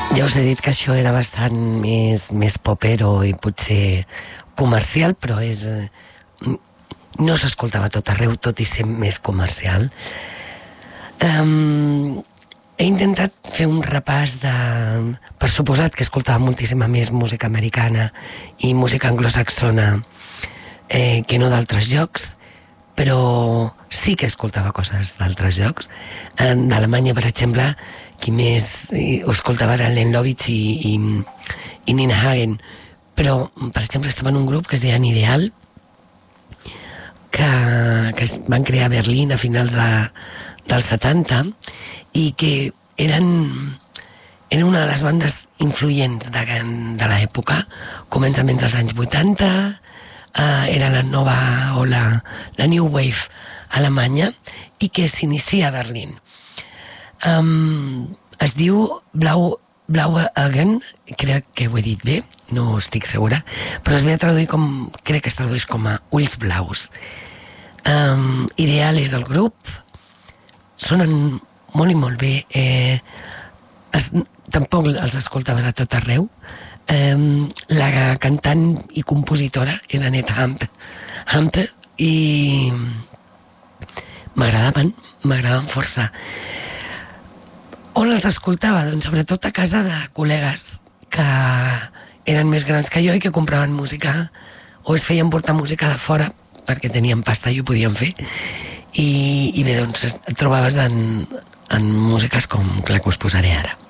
Ja us he dit que això era bastant més popero i potser comercial, però no s'escoltava a tot arreu, tot i ser més comercial. He intentat fer un repàs per suposat que escoltava moltíssima més música americana i música anglosaxona que no d'altres llocs, però sí que escoltava coses d'altres llocs. D'Alemanya, per exemple, qui més ho escoltava era Len Lovitz i Nina Hagen, però, per exemple, estava en un grup que es deia Ideal, que es van crear a Berlín a finals dels 70 i que eren una de les bandes influents de l'època, començaments dels anys 80, era la nova ola, la New Wave alemanya, i que s'inicia a Berlín. Es diu Blaue Augen, crec que ho he dit bé, no estic segura, però es ve a traduir crec que es tradueix com a ulls blaus. Ideal és el grup, sonen molt i molt bé, tampoc els escoltaves a tot arreu. La cantant i compositora és Annette Hampe i m'agradaven força. On els escoltava? Doncs sobretot a casa de col·legues que eren més grans que jo i que compraven música o es feien portar música de fora perquè tenien pasta i ho podien fer i bé, doncs et trobaves en músiques com la que us posaré ara.